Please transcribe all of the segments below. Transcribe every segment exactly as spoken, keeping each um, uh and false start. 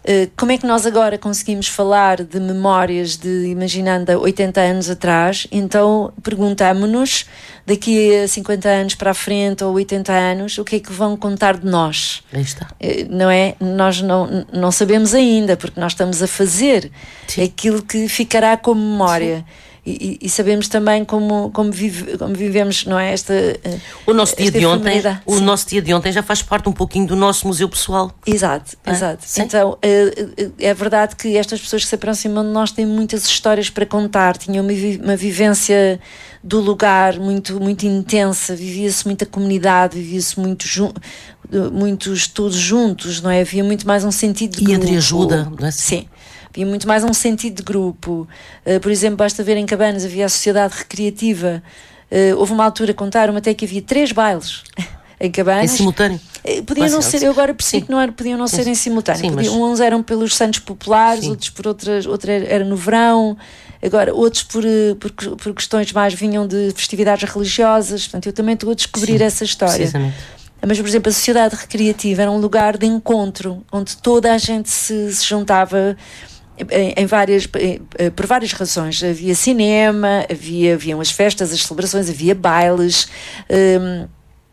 Como é que nós agora conseguimos falar de memórias de, imaginando, oitenta anos atrás? Então perguntamo-nos, daqui a cinquenta anos para a frente ou oitenta anos, o que é que vão contar de nós? Aí está. Não é? Nós não, não sabemos ainda, porque nós estamos a fazer Sim. aquilo que ficará como memória. Sim. E, e sabemos também como, como, vive, como vivemos, não é? Esta, o nosso dia de ontem, o nosso dia de ontem já faz parte um pouquinho do nosso museu pessoal. Exato, é? exato. Sim. Então é, é verdade que estas pessoas que se aproximam de nós têm muitas histórias para contar, tinham uma, uma vivência do lugar muito, muito intensa, vivia-se muita comunidade, vivia-se muito jun, muitos todos juntos, não é? Havia muito mais um sentido de e grupo. entre ajuda, não é? Sim. Havia muito mais um sentido de grupo. Uh, por exemplo, basta ver em Cabanas, havia a sociedade recreativa. Uh, houve uma altura, contaram até que havia três bailes em Cabanas. Em simultâneo? Uh, podiam não ser, eu agora percebi que não era, podiam não sim. ser em simultâneo. Sim, podiam, mas... Uns eram pelos Santos Populares, sim. outros por outras, outra era no verão, agora outros por, por, por questões mais vinham de festividades religiosas. Portanto, eu também estou a descobrir sim, essa história. Precisamente. Mas, por exemplo, a sociedade recreativa era um lugar de encontro, onde toda a gente se, se juntava. Em, em várias, em, por várias razões. Havia cinema, havia, haviam as festas, as celebrações, havia bailes. Um,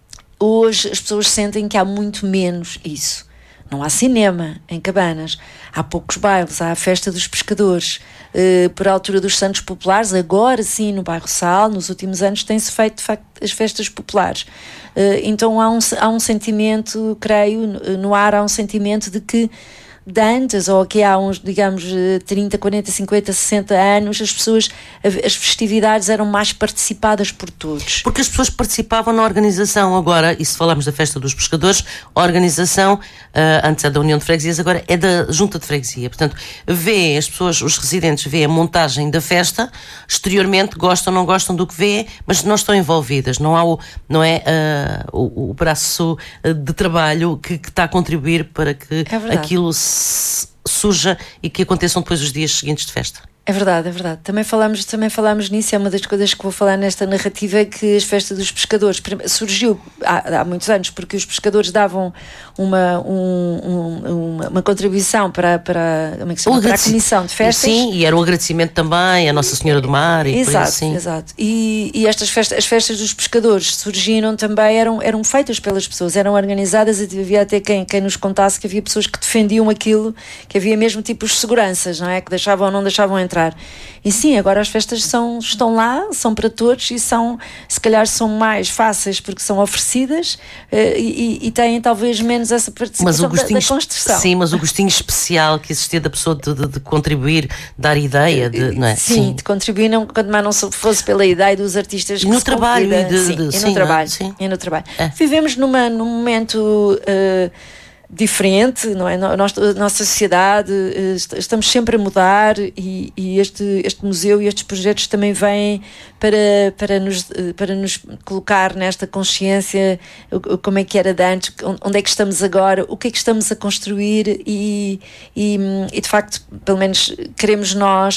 hoje as pessoas sentem que há muito menos isso. Não há cinema em Cabanas, há poucos bailes, há a festa dos pescadores. Uh, por altura dos Santos Populares, agora sim no Bairro Sal, nos últimos anos tem-se feito de facto as festas populares. Uh, então há um, há um sentimento, creio, no ar há um sentimento de que de antes, ou aqui há uns, digamos, trinta, quarenta, cinquenta, sessenta anos, as pessoas, as festividades eram mais participadas por todos. Porque as pessoas participavam na organização. Agora, e se falarmos da Festa dos Pescadores, a organização, uh, antes é da União de Freguesias, agora é da Junta de Freguesia. Portanto, vê as pessoas, os residentes, vê a montagem da festa, exteriormente gostam, não gostam do que vê, mas não estão envolvidas. Não há o, não é, uh, o, o braço de trabalho que, que está a contribuir para que é aquilo se surja e que aconteçam depois os dias seguintes de festa. É verdade, é verdade. Também falamos, também falamos nisso, é uma das coisas que vou falar nesta narrativa, que as festas dos pescadores surgiu há, há muitos anos, porque os pescadores davam uma, um, um, uma, uma contribuição para, para, como é que se chama? Para a comissão de festas. Sim, e era um agradecimento também à Nossa Senhora do Mar. E exato, assim. exato. E, e estas festas, as festas dos pescadores surgiram também, eram, eram feitas pelas pessoas, eram organizadas, e havia até quem, quem nos contasse que havia pessoas que defendiam aquilo, que havia mesmo tipos de seguranças, não é? Que deixavam ou não deixavam entrar. E sim, agora as festas são, estão lá, são para todos e são, se calhar são mais fáceis porque são oferecidas uh, e, e têm talvez menos essa participação da, da construção. Sim, mas o gostinho especial que existia da pessoa de, de, de contribuir, dar ideia, de, não é? Sim, sim, de contribuir, não, quando mais não fosse pela ideia dos artistas que no se trabalho convida, de, sim, de, e sim, no trabalho, sim. e no trabalho. É. Vivemos numa, num momento uh, diferente, não é? Nós, a nossa sociedade, estamos sempre a mudar e, e este, este museu e estes projetos também vêm para, para, nos, para nos colocar nesta consciência, como é que era de antes, onde é que estamos agora, o que é que estamos a construir e, e, e de facto, pelo menos queremos nós,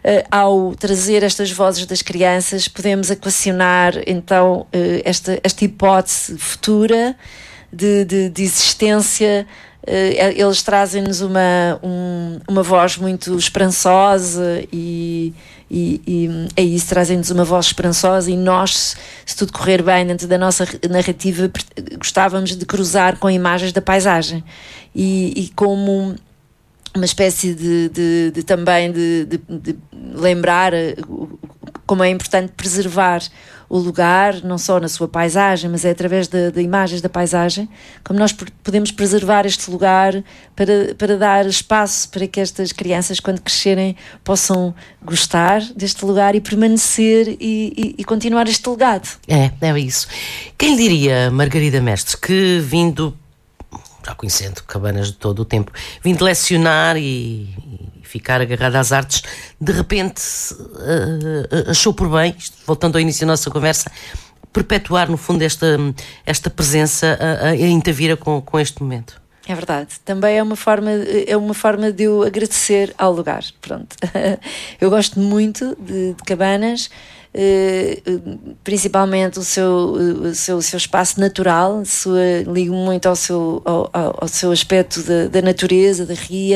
ao trazer estas vozes das crianças, podemos equacionar então esta, esta hipótese futura De, de, de existência. Uh, eles trazem-nos uma, um, uma voz muito esperançosa e, e, e é isso, trazem-nos uma voz esperançosa, e nós, se tudo correr bem dentro da nossa narrativa, gostávamos de cruzar com imagens da paisagem e, e como uma espécie de, de, de também de, de, de lembrar como é importante preservar o lugar, não só na sua paisagem, mas é através de, de imagens da paisagem, como nós podemos preservar este lugar para, para dar espaço para que estas crianças, quando crescerem, possam gostar deste lugar e permanecer e, e, e continuar este legado. É, é isso. Quem diria, Margarida Mestres, que vindo, já conhecendo Cabanas de todo o tempo, vindo lecionar e, e ficar agarrada às artes, de repente uh, achou por bem, isto, voltando ao início da nossa conversa, perpetuar no fundo esta, esta presença uh, em Tavira com, com este momento. É verdade, também é uma forma, é uma forma de eu agradecer ao lugar, pronto. Eu gosto muito de, de Cabanas, Uh, principalmente o seu, o seu, o seu espaço natural, sua, ligo muito ao seu, ao, ao seu aspecto da, da natureza, da ria.